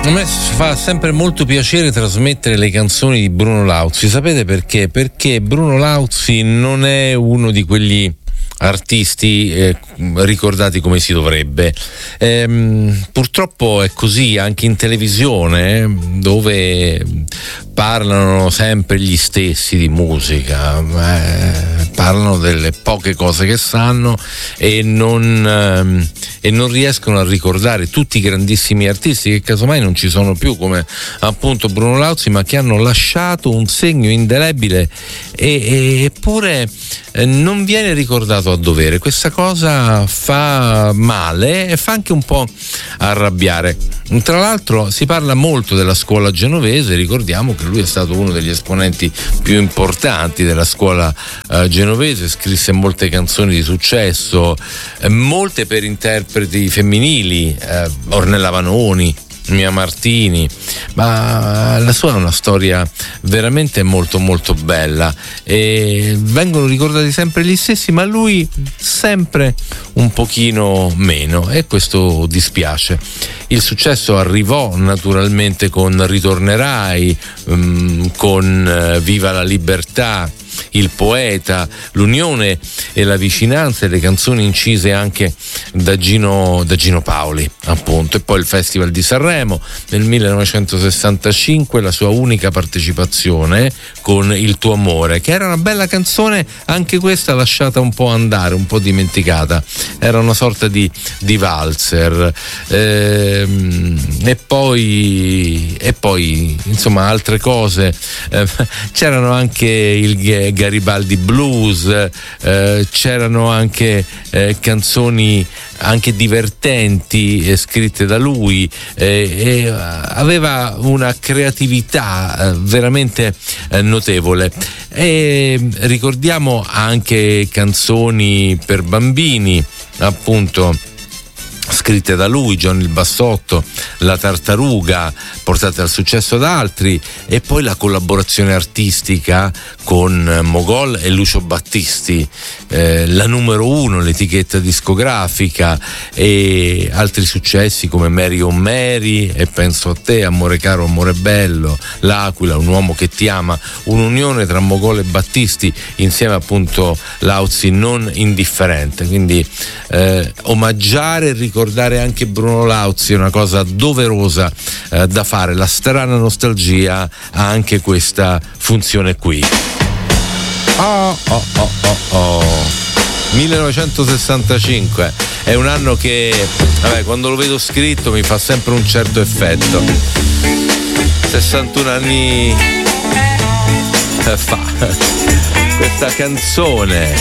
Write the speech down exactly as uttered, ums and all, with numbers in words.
A me fa sempre molto piacere trasmettere le canzoni di Bruno Lauzi. Sapete perché? Perché Bruno Lauzi non è uno di quegli artisti eh, ricordati come si dovrebbe. Ehm, purtroppo è così anche in televisione, dove parlano sempre gli stessi di musica, eh, parlano delle poche cose che sanno e non, ehm, e non riescono a ricordare tutti i grandissimi artisti che casomai non ci sono più, come appunto Bruno Lauzi, ma che hanno lasciato un segno indelebile e, e, eppure eh, non viene ricordato a dovere. Questa cosa fa male e fa anche un po' arrabbiare. Tra l'altro si parla molto della scuola genovese, ricordiamo che lui è stato uno degli esponenti più importanti della scuola eh, genovese, scrisse molte canzoni di successo, eh, molte per interpreti femminili, eh, Ornella Vanoni, Mia Martini, ma la sua è una storia veramente molto molto bella e vengono ricordati sempre gli stessi, ma lui sempre un pochino meno, e questo dispiace. Il successo arrivò naturalmente con Ritornerai, con Viva la libertà, Il poeta, l'unione e la vicinanza, e le canzoni incise anche da Gino, da Gino Paoli, appunto, e poi il Festival di Sanremo nel millenovecentosessantacinque, la sua unica partecipazione con Il tuo amore, che era una bella canzone, anche questa lasciata un po' andare, un po' dimenticata, era una sorta di, di valzer, ehm, e poi e poi insomma altre cose, eh, c'erano anche il Garibaldi Blues, eh, c'erano anche eh, canzoni anche divertenti eh, scritte da lui, eh, e aveva una creatività eh, veramente eh, notevole. E ricordiamo anche canzoni per bambini, appunto, scritte da lui, Johnny il Bassotto, La tartaruga, portate al successo da altri, e poi la collaborazione artistica con Mogol e Lucio Battisti, eh, la numero uno, l'etichetta discografica, e altri successi come Mary o Mary e Penso a te, Amore caro, amore bello, L'Aquila, Un uomo che ti ama, un'unione tra Mogol e Battisti, insieme appunto Lauzi non indifferente. Quindi eh, omaggiare e ricordare anche Bruno Lauzi è una cosa doverosa eh, da fare. La strana nostalgia ha anche questa funzione qui. Oh oh oh oh oh millenovecentosessantacinque è un anno che, vabbè, quando lo vedo scritto mi fa sempre un certo effetto. sessantuno anni fa questa canzone